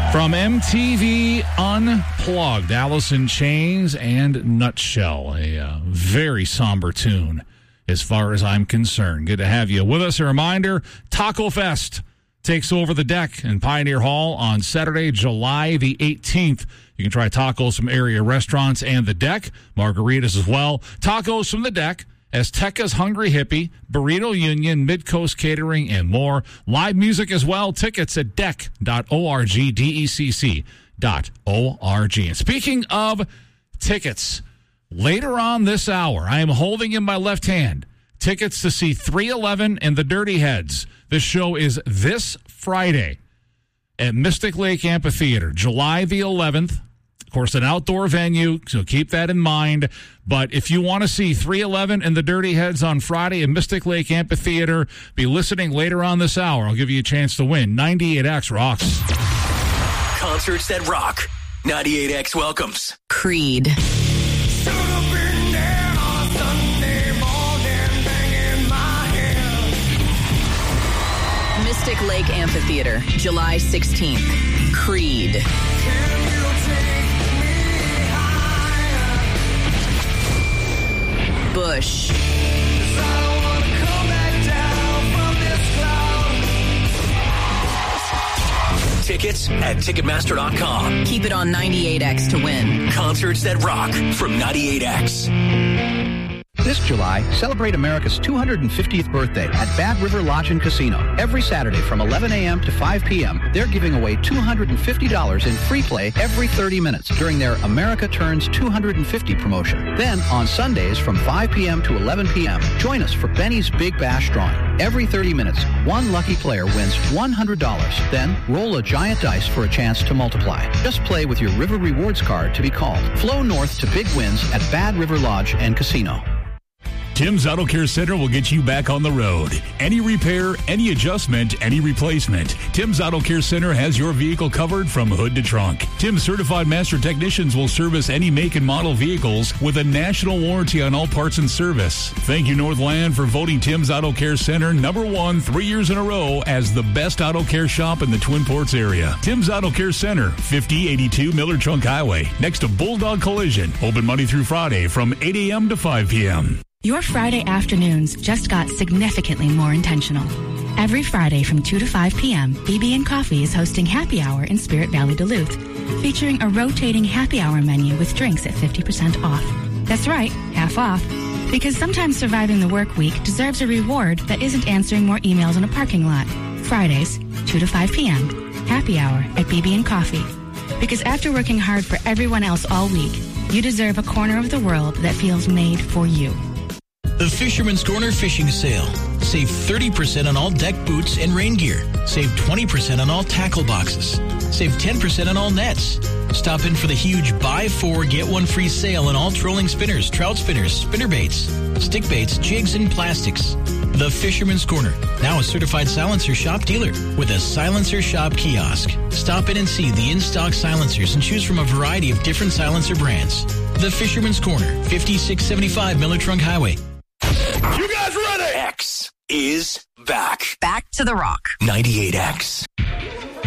From MTV Unplugged, Alice in Chains and Nutshell, a very somber tune as far as I'm concerned. Good to have you with us. A reminder, Taco Fest takes over the Deck in Pioneer Hall on Saturday, July the 18th. You can try tacos from area restaurants and the Deck, margaritas as well. Tacos from the Deck, Azteca's Hungry Hippie, Burrito Union, Midcoast Catering, and more. Live music as well. Tickets at deck.org, DECC.org. And speaking of tickets, later on this hour, I am holding in my left hand tickets to see 311 and the Dirty Heads. This show is this Friday at Mystic Lake Amphitheater, July the 11th. Of course, an outdoor venue, so keep that in mind. But if you want to see 311 and the Dirty Heads on Friday at Mystic Lake Amphitheater, be listening later on this hour. I'll give you a chance to win. 98X rocks. Concerts that rock. 98X welcomes Creed. Mystic Lake Amphitheater, July 16th. Creed. Bush. tickets at Ticketmaster.com. Keep it on 98X to win. Concerts that rock from 98X. This July, celebrate America's 250th birthday at Bad River Lodge and Casino. Every Saturday from 11 a.m. to 5 p.m., they're giving away $250 in free play every 30 minutes during their America Turns 250 promotion. Then, on Sundays from 5 p.m. to 11 p.m., join us for Benny's Big Bash drawing. Every 30 minutes, one lucky player wins $100. Then, roll a giant dice for a chance to multiply. Just play with your River Rewards card to be called. Flow north to big wins at Bad River Lodge and Casino. Tim's Auto Care Center will get you back on the road. Any repair, any adjustment, any replacement. Tim's Auto Care Center has your vehicle covered from hood to trunk. Tim's certified master technicians will service any make and model vehicles with a national warranty on all parts and service. Thank you, Northland, for voting Tim's Auto Care Center #1 3 years in a row as the best auto care shop in the Twin Ports area. Tim's Auto Care Center, 5082 Miller Trunk Highway, next to Bulldog Collision. Open Monday through Friday from 8 a.m. to 5 p.m. Your Friday afternoons just got significantly more intentional. Every Friday from 2 to 5 p.m., BB & Coffee is hosting Happy Hour in Spirit Valley, Duluth, featuring a rotating happy hour menu with drinks at 50% off. That's right, half off. Because sometimes surviving the work week deserves a reward that isn't answering more emails in a parking lot. Fridays, 2 to 5 p.m., Happy Hour at BB & Coffee. Because after working hard for everyone else all week, you deserve a corner of the world that feels made for you. The Fisherman's Corner Fishing Sale. Save 30% on all deck boots and rain gear. Save 20% on all tackle boxes. Save 10% on all nets. Stop in for the huge buy 4, get 1 free sale on all trolling spinners, trout spinners, spinnerbaits, stick baits, jigs, and plastics. The Fisherman's Corner, now a certified silencer shop dealer with a silencer shop kiosk. Stop in and see the in-stock silencers and choose from a variety of different silencer brands. The Fisherman's Corner, 5675 Miller Trunk Highway. You guys ready? X is back. Back to the rock. 98X.